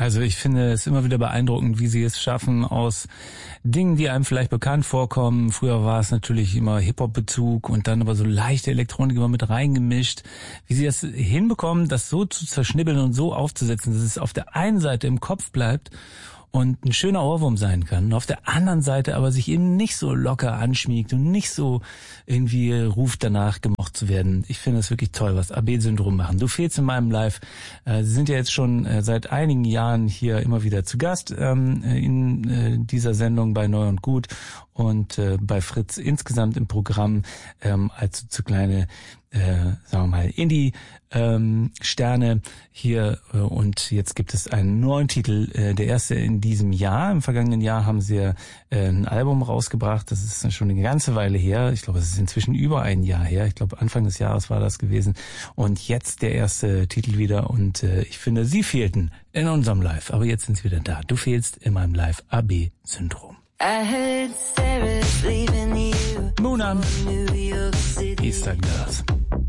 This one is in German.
Also ich finde es immer wieder beeindruckend, wie sie es schaffen, aus Dingen, die einem vielleicht bekannt vorkommen. Früher war es natürlich immer Hip-Hop-Bezug und dann aber so leichte Elektronik immer mit reingemischt. Wie sie es hinbekommen, das so zu zerschnibbeln und so aufzusetzen, dass es auf der einen Seite im Kopf bleibt und ein schöner Ohrwurm sein kann. Und auf der anderen Seite aber sich eben nicht so locker anschmiegt und nicht so irgendwie ruft danach, gemocht zu werden. Ich finde es wirklich toll, was AB-Syndrom machen. Du fehlst in meinem Live. Sie sind ja jetzt schon seit einigen Jahren hier immer wieder zu Gast in dieser Sendung bei Neu und Gut und bei Fritz insgesamt im Programm als so kleine sagen wir mal, Indie-Sterne hier und jetzt gibt es einen neuen Titel, der erste in diesem Jahr. Im vergangenen Jahr haben sie ein Album rausgebracht, das ist schon eine ganze Weile her. Ich glaube, es ist inzwischen über ein Jahr her. Ich glaube, Anfang des Jahres war das gewesen. Und jetzt der erste Titel wieder und ich finde, sie fehlten in unserem Live, aber jetzt sind sie wieder da. Du fehlst in meinem Live, AB-Syndrom. Mona, Easter Girls.